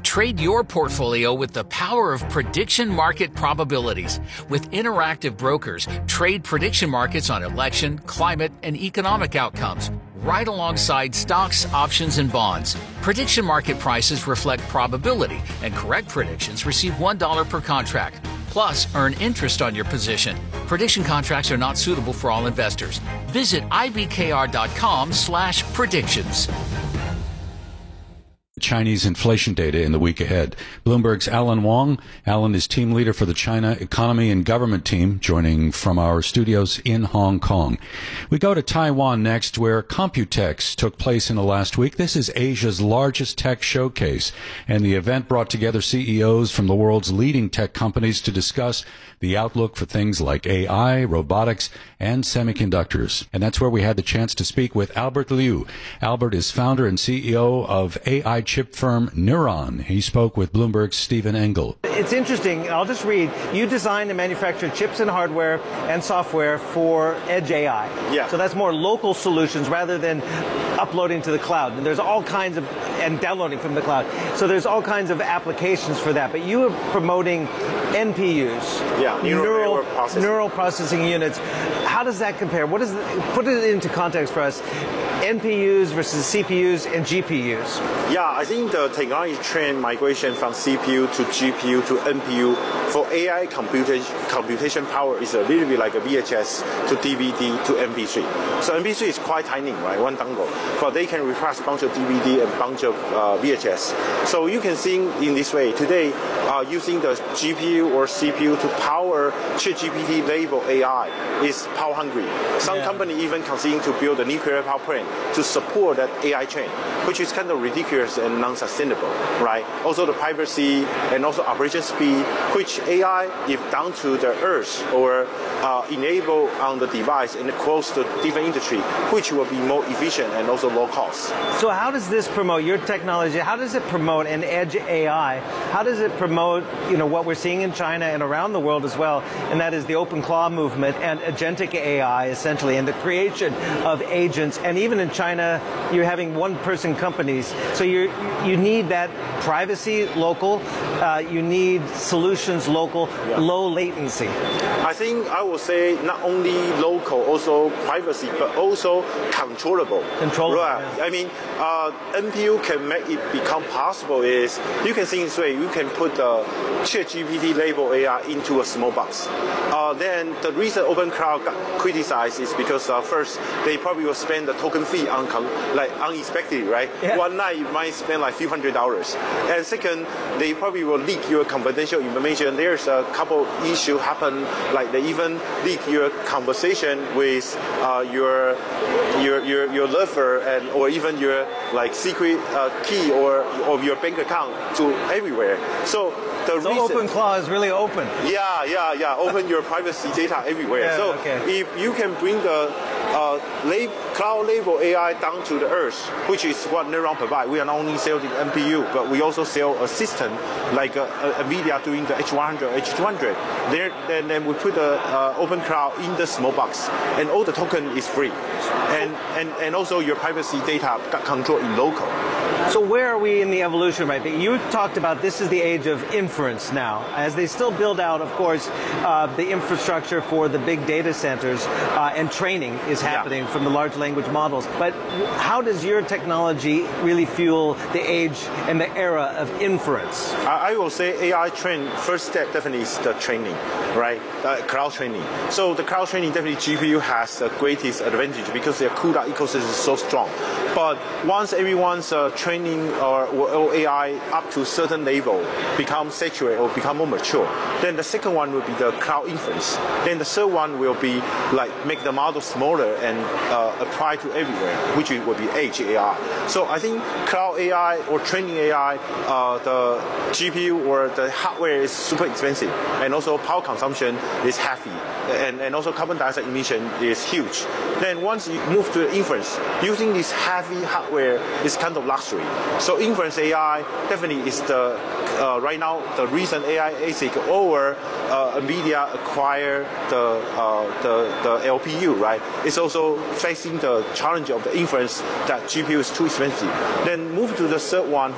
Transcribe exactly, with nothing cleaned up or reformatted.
Trade your portfolio with the power of prediction market probabilities. With Interactive Brokers, trade prediction markets on election, climate, and economic outcomes, right alongside stocks, options, and bonds. Prediction market prices reflect probability, and correct predictions receive one dollar per contract. Plus, earn interest on your position. Prediction contracts are not suitable for all investors. Visit ibkr.com slash predictions. Chinese inflation data in the week ahead. Bloomberg's Alan Wong. Alan is team leader for the China Economy and Government team, joining from our studios in Hong Kong. We go to Taiwan next, where Computex took place in the last week. This is Asia's largest tech showcase, and the event brought together C E Os from the world's leading tech companies to discuss the outlook for things like A I, robotics, and semiconductors. And that's where we had the chance to speak with Albert Liu. Albert is founder and C E O of A I chip firm Neuron. He spoke with Bloomberg's Stephen Engel. It's interesting. I'll just read. You design and manufacture chips and hardware and software for Edge A I. Yeah. So that's more local solutions rather than uploading to the cloud. And there's all kinds of, and downloading from the cloud. So there's all kinds of applications for that. But you are promoting N P Us. Yeah, neural, neural, processing. neural processing units. How does that compare? What is the, put it into context for us. N P Us versus C P Us and G P Us. Yeah, I think the technology trend migration from C P U to G P U to N P U for A I computation, computation power is a little bit like a V H S to D V D to M P three. So M P three is quite tiny, right? One dongle. But they can replace a bunch of D V D and a bunch of uh, V H S. So you can think in this way. Today, uh, using the G P U or C P U to power ChatGPT label A I is power hungry. Some yeah. company even considering to build a nuclear power plant to support that A I chain, which is kind of ridiculous and non-sustainable, right? Also the privacy and also operation speed, which A I, if down to the earth or uh, enable on the device and close to different industry, which will be more efficient and also low cost. So how does this promote your technology? How does it promote an edge A I? How does it promote, you know, what we're seeing in China and around the world as well, and that is the open cloud movement and agentic A I essentially, and the creation of agents, and even in China, you're having one-person companies. So you you need that privacy local, uh, you need solutions local, yeah. low latency. I think I would say not only local, also privacy, but also controllable. Controllable. Right. Yeah. I mean, uh, N P U can make it become possible is you can think this way. You can put the ChatGPT label A I into a small box. Uh, then the reason OpenCloud got criticized is because uh, first they probably will spend the token fee on like unexpected, right? Yeah. One night you might spend like a few hundred dollars. And second, they probably will leak your confidential information. There's a couple issue happen, like they even leak your conversation with uh, your your your your lover and or even your like secret uh, key or of your bank account to everywhere. So the so reason, open cloud is really open. Yeah, yeah, yeah. Open your privacy data everywhere. Yeah, so okay. if you can bring the uh, lab, cloud label A I down to the earth, which is what Neuron provide. We are not only selling the N P U, but we also sell a system like uh, uh, NVIDIA doing the H one hundred, H two hundred. There, then, then we put the uh, open cloud in the small box, and all the token is free, and and and also your privacy data got control in local. So where are we in the evolution, right? You talked about this is the age of inference now, as they still build out, of course, uh, the infrastructure for the big data centers, uh, and training is happening yeah. from the large language models. But how does your technology really fuel the age and the era of inference? I, I will say A I train, first step definitely is the training, right? Uh, cloud training. So the cloud training, definitely G P U has the greatest advantage because their CUDA ecosystem is so strong. But once everyone's uh, training or, or A I up to a certain level become saturated or become more mature, then the second one will be the cloud inference. Then the third one will be like make the model smaller and uh, apply to everywhere, which will be edge A I. So I think cloud A I or training A I, uh, the G P U or the hardware is super expensive, and also power consumption is heavy, and, and also carbon dioxide emission is huge. Then once you move to inference, using this heavy hardware is kind of luxury. So inference A I definitely is the uh, right now the recent A I A S I C or uh, NVIDIA acquire the, uh, the the L P U, right? It's also facing the challenge of the inference that G P U is too expensive. Then move to the third one.